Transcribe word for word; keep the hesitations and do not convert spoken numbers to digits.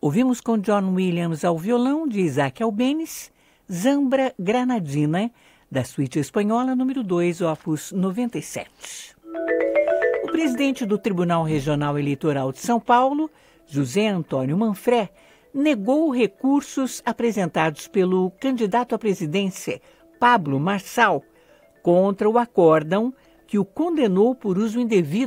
Ouvimos com John Williams ao violão, de Isaac Albéniz, Zambra Granadina, da suíte espanhola número dois, opus noventa e sete. O presidente do Tribunal Regional Eleitoral de São Paulo, José Antônio Manfré, negou recursos apresentados pelo candidato à presidência, Pablo Marçal, contra o acórdão que o condenou por uso indevido